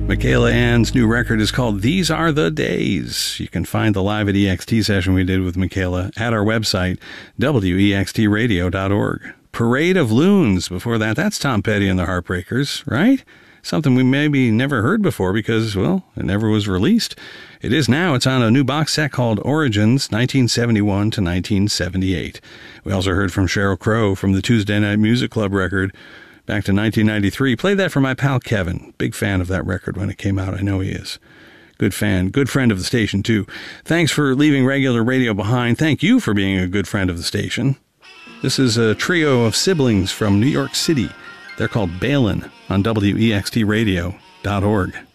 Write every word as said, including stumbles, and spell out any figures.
Michaela Ann's new record is called These Are the Days. You can find the Live at E X T session we did with Michaela at our website, W E X T radio dot org. Parade of Loons. Before that, that's Tom Petty and the Heartbreakers, right? Something we maybe never heard before because, well, it never was released. It is now. It's on a new box set called Origins, nineteen seventy-one to nineteen seventy-eight. We also heard from Sheryl Crow from the Tuesday Night Music Club record back to nineteen ninety-three. Played that for my pal Kevin. Big fan of that record when it came out. I know he is. Good fan. Good friend of the station, too. Thanks for leaving regular radio behind. Thank you for being a good friend of the station. This is a trio of siblings from New York City. They're called Balin on W E X T radio dot org.